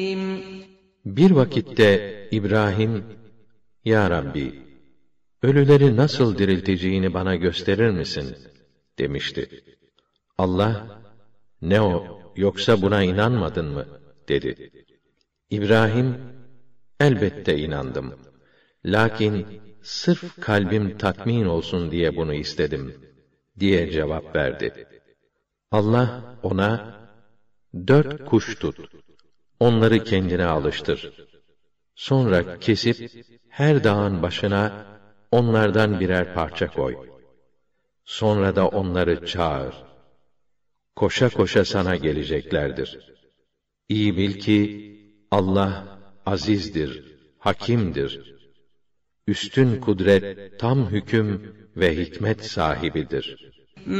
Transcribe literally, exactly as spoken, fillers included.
Bir vakitte İbrahim, "Ya Rabbi, ölüleri nasıl dirilteceğini bana gösterir misin?" demişti. Allah, "Ne o, yoksa buna inanmadın mı?" dedi. İbrahim, "Elbette inandım. Lakin sırf kalbim tatmin olsun diye bunu istedim," diye cevap verdi. Allah ona, "Dört kuş tut, onları kendine alıştır. Sonra kesip her dağın başına onlardan birer parça koy. Sonra da onları çağır. Koşa koşa sana geleceklerdir. İyi bil ki Allah azizdir, hakimdir. Üstün kudret, tam hüküm ve hikmet sahibidir."